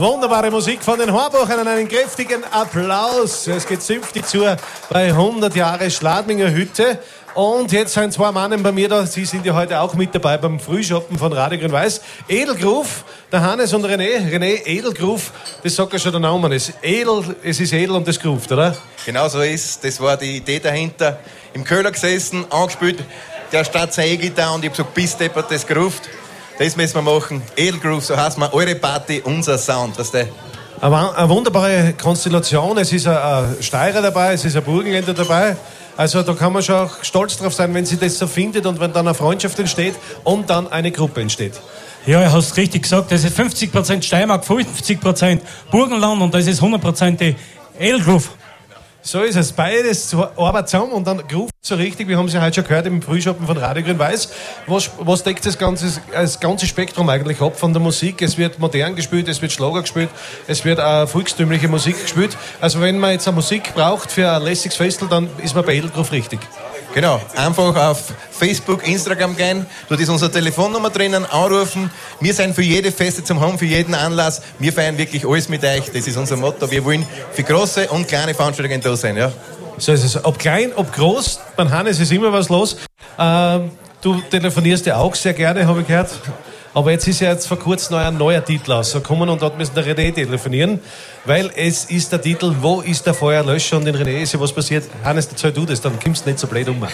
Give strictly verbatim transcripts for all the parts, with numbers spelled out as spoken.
Wunderbare Musik von den Horbuchern, einen kräftigen Applaus. Es geht zünftig zu bei hundert Jahre Schladminger Hütte. Und jetzt sind zwei Männer bei mir da, Sie sind ja heute auch mit dabei beim Frühschoppen von Radio Grün-Weiß. Edelgroove, der Hannes und René. René, Edelgroove, das sagt ja schon der Name. Es ist edel, es ist edel und das groovt, oder? Genau so ist, das war die Idee dahinter. Im Köhler gesessen, angespielt, der statt seine E-Gitarre und ich hab gesagt, bis deppert, das groovt. Das müssen wir machen. Edelgroove, so heißt man, eure Party, unser Sound, weißt du? Eine wunderbare Konstellation. Es ist ein Steirer dabei, es ist ein Burgenländer dabei. Also da kann man schon auch stolz drauf sein, wenn sie das so findet und wenn dann eine Freundschaft entsteht und dann eine Gruppe entsteht. Ja, du hast richtig gesagt, das ist fünfzig Prozent Steiermark, fünfzig Prozent Burgenland und das ist hundert Prozent Edelgroove. So ist es. Beides arbeitet zusammen und dann groovt so richtig. Wir haben es ja heute schon gehört im Frühschoppen von Radio Grün-Weiß. Was, was deckt das ganze, das ganze Spektrum eigentlich ab von der Musik? Es wird modern gespielt, es wird Schlager gespielt, es wird auch volkstümliche Musik gespielt. Also wenn man jetzt eine Musik braucht für ein lässiges Festel, dann ist man bei Edelgroove richtig. Genau, einfach auf Facebook, Instagram gehen, dort ist unsere Telefonnummer drinnen, anrufen. Wir sind für jede Feste zum Haben, für jeden Anlass. Wir feiern wirklich alles mit euch, das ist unser Motto. Wir wollen für große und kleine Veranstaltungen da sein, ja. So ist es. Ob klein, ob groß, beim Hannes ist immer was los. Ähm, du telefonierst ja auch sehr gerne, habe ich gehört. Aber jetzt ist ja jetzt vor kurzem ein neuer Titel rausgekommen und dort müssen der René telefonieren, weil es ist der Titel Wo ist der Feuerlöscher? Und in René ist ja was passiert. Hannes, erzähl du das, dann kommst du nicht so blöd um.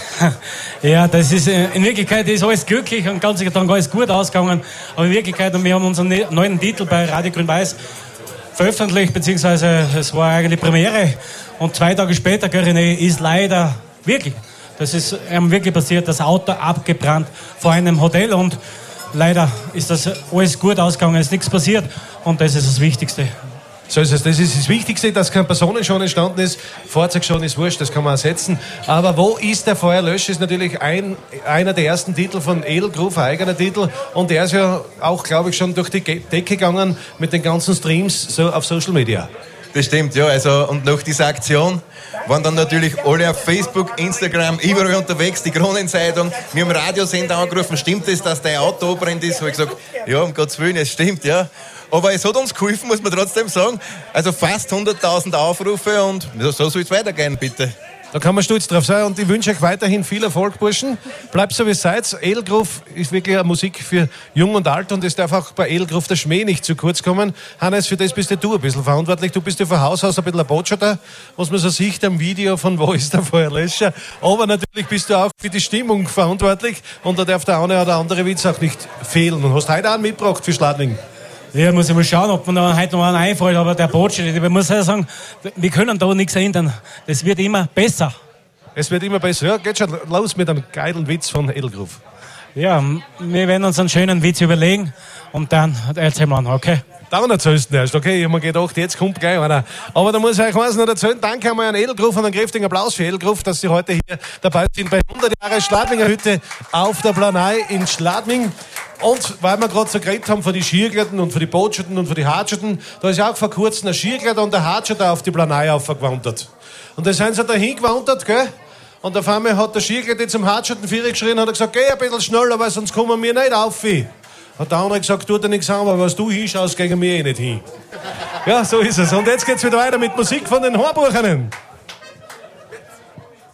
Ja, das ist, in Wirklichkeit ist alles glücklich und ganz sicher dann alles gut ausgegangen. Aber in Wirklichkeit, wir haben unseren neuen Titel bei Radio Grün-Weiß veröffentlicht, beziehungsweise es war eigentlich Premiere. Und zwei Tage später, gell, René, ist leider wirklich, das ist ähm, wirklich passiert, das Auto abgebrannt vor einem Hotel und leider ist das alles gut ausgegangen, es ist nichts passiert und das ist das Wichtigste. So ist es. Das ist das Wichtigste, dass kein Personenschaden entstanden ist. Fahrzeugschaden ist wurscht, das kann man ersetzen. Aber Wo ist der Feuerlöscher? Ist natürlich ein, einer der ersten Titel von Edelgroove, ein eigener Titel. Und der ist ja auch, glaube ich, schon durch die Decke gegangen mit den ganzen Streams so auf Social Media. Das stimmt, ja. Also, und nach dieser Aktion waren dann natürlich alle auf Facebook, Instagram, überall unterwegs, die Kronenzeitung. Wir haben Radiosender angerufen, stimmt es, dass dein Auto abbrennt ist? Habe ich gesagt, ja, um Gottes Willen, es stimmt, ja. Aber es hat uns geholfen, muss man trotzdem sagen. Also fast hunderttausend Aufrufe und so soll es weitergehen, bitte. Da kann man stolz drauf sein und ich wünsche euch weiterhin viel Erfolg, Burschen. Bleibt so wie es seid. Edelgroove ist wirklich eine Musik für Jung und Alt und es darf auch bei Edelgroove der Schmäh nicht zu kurz kommen. Hannes, für das bist ja du ein bisschen verantwortlich. Du bist ja von Haus aus ein bisschen ein Botschafter, was man so sieht am Video von Wo ist der Feuerlöscher. Aber natürlich bist du auch für die Stimmung verantwortlich und da darf der eine oder andere Witz auch nicht fehlen. Und hast heute auch einen mitgebracht für Schladming. Ja, muss ich mal schauen, ob mir heute noch einen einfällt, aber der Botschaft, ich muss ja sagen, wir können da nichts ändern. Das wird immer besser. Es wird immer besser. Ja, geht schon los mit einem geilen Witz von Edelgroove. Ja, wir werden uns einen schönen Witz überlegen und dann erzählen wir an, okay? Dann erzählst du erst, okay? Ich habe mir gedacht, jetzt kommt gleich einer. Aber da muss ich euch eins noch erzählen. Danke einmal an Edelgroove und einen kräftigen Applaus für Edelgroove, dass Sie heute hier dabei sind bei hundert Jahre Schladminger Hütte auf der Planei in Schladming. Und weil wir gerade so geredet haben von den Skigletten und von den Botschaften und von den Hatscherten, da ist ja auch vor kurzem ein Skigletter und ein Hatscherter auf die Planei aufgewandert. Und da sind sie da hingewandert, gell? Und auf einmal hat der Skigletter zum Hatscherten vier geschrien und hat gesagt, geh ein bisschen schneller, weil sonst kommen wir nicht auf. Hat der andere gesagt, tut dir nichts an, weil was du hinschaust, gegen mich eh nicht hin. Ja, so ist es. Und jetzt geht's wieder weiter mit Musik von den Horbuchern.